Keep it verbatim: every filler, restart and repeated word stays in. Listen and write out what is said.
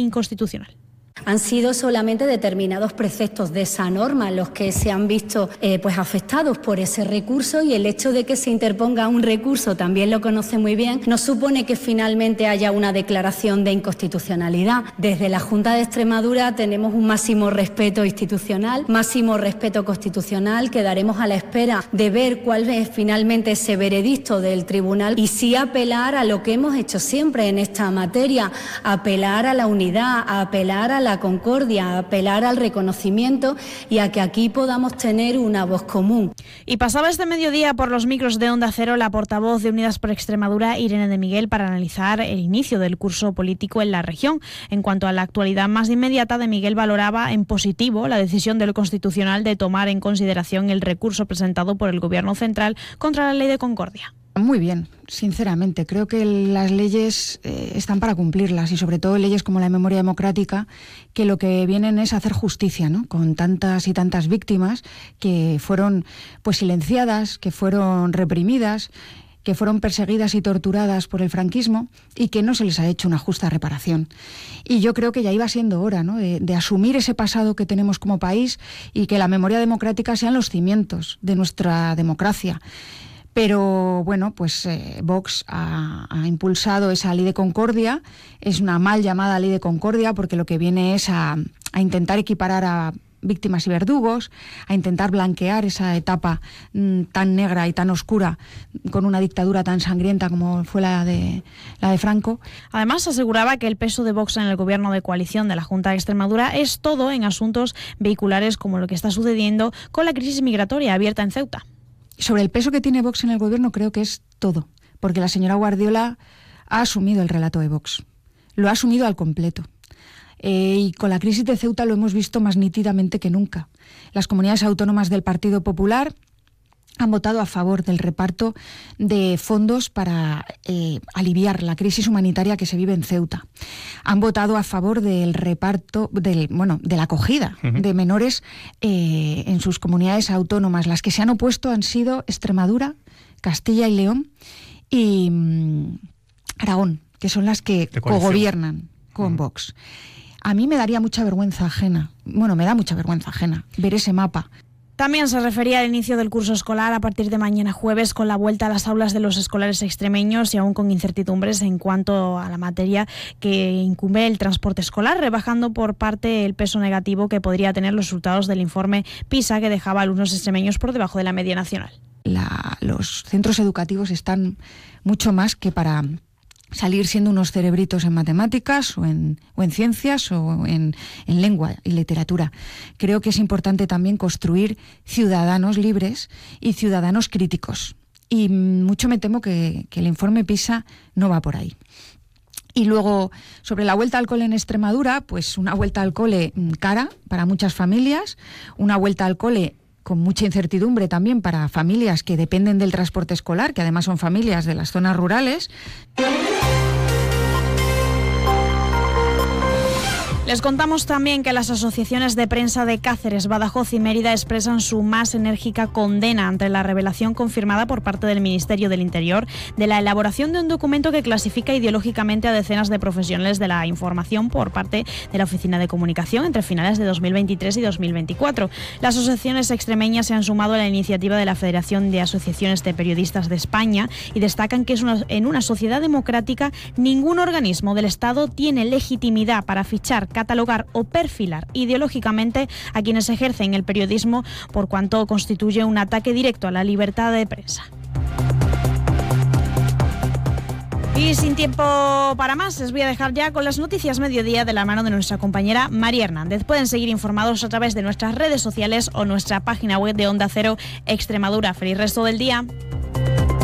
inconstitucional. Han sido solamente determinados preceptos de esa norma los que se han visto eh, pues afectados por ese recurso, y el hecho de que se interponga un recurso, también lo conoce muy bien, no supone que finalmente haya una declaración de inconstitucionalidad. Desde la Junta de Extremadura tenemos un máximo respeto institucional, máximo respeto constitucional. Quedaremos a la espera de ver cuál es finalmente ese veredicto del tribunal y sí apelar a lo que hemos hecho siempre en esta materia, apelar a la unidad, a apelar a la concordia, a apelar al reconocimiento y a que aquí podamos tener una voz común. Y pasaba este mediodía por los micros de Onda Cero la portavoz de Unidas por Extremadura, Irene de Miguel, para analizar el inicio del curso político en la región. En cuanto a la actualidad más inmediata, de Miguel valoraba en positivo la decisión del Constitucional de tomar en consideración el recurso presentado por el Gobierno central contra la Ley de Concordia. Muy bien, sinceramente. Creo que las leyes eh, están para cumplirlas, y sobre todo leyes como la de memoria democrática, que lo que vienen es hacer justicia, ¿no?, con tantas y tantas víctimas que fueron pues silenciadas, que fueron reprimidas, que fueron perseguidas y torturadas por el franquismo y que no se les ha hecho una justa reparación. Y yo creo que ya iba siendo hora, ¿no?, de, de asumir ese pasado que tenemos como país y que la memoria democrática sean los cimientos de nuestra democracia. Pero bueno, pues eh, Vox ha, ha impulsado esa ley de concordia. Es una mal llamada ley de concordia porque lo que viene es a, a intentar equiparar a víctimas y verdugos, a intentar blanquear esa etapa mmm, tan negra y tan oscura con una dictadura tan sangrienta como fue la de, la de Franco. Además, aseguraba que el peso de Vox en el gobierno de coalición de la Junta de Extremadura es todo en asuntos vehiculares como lo que está sucediendo con la crisis migratoria abierta en Ceuta. Sobre el peso que tiene Vox en el gobierno, creo que es todo, porque la señora Guardiola ha asumido el relato de Vox, lo ha asumido al completo. Eh, y con la crisis de Ceuta lo hemos visto más nítidamente que nunca. Las comunidades autónomas del Partido Popular han votado a favor del reparto de fondos para eh, aliviar la crisis humanitaria que se vive en Ceuta. Han votado a favor del reparto, del, bueno, de la acogida uh-huh. de menores eh, en sus comunidades autónomas. Las que se han opuesto han sido Extremadura, Castilla y León y mmm, Aragón, que son las que cogobiernan con uh-huh. Vox. A mí me daría mucha vergüenza ajena, bueno, me da mucha vergüenza ajena ver ese mapa. También se refería al inicio del curso escolar a partir de mañana jueves, con la vuelta a las aulas de los escolares extremeños y aún con incertidumbres en cuanto a la materia que incumbe el transporte escolar, rebajando por parte el peso negativo que podría tener los resultados del informe PISA, que dejaba a alumnos extremeños por debajo de la media nacional. La, los centros educativos están mucho más que para salir siendo unos cerebritos en matemáticas o en, o en ciencias o en, en lengua y literatura. Creo que es importante también construir ciudadanos libres y ciudadanos críticos. Y mucho me temo que, que el informe PISA no va por ahí. Y luego, sobre la vuelta al cole en Extremadura, pues una vuelta al cole cara para muchas familias, una vuelta al cole con mucha incertidumbre también para familias que dependen del transporte escolar, que además son familias de las zonas rurales. Les contamos también que las asociaciones de prensa de Cáceres, Badajoz y Mérida expresan su más enérgica condena ante la revelación confirmada por parte del Ministerio del Interior de la elaboración de un documento que clasifica ideológicamente a decenas de profesionales de la información por parte de la Oficina de Comunicación entre finales de dos mil veintitrés y dos mil veinticuatro. Las asociaciones extremeñas se han sumado a la iniciativa de la Federación de Asociaciones de Periodistas de España y destacan que es una, en una sociedad democrática ningún organismo del Estado tiene legitimidad para fichar, catalogar o perfilar ideológicamente a quienes ejercen el periodismo, por cuanto constituye un ataque directo a la libertad de prensa. Y sin tiempo para más, les voy a dejar ya con las noticias mediodía de la mano de nuestra compañera María Hernández. Pueden seguir informados a través de nuestras redes sociales o nuestra página web de Onda Cero Extremadura. Feliz resto del día.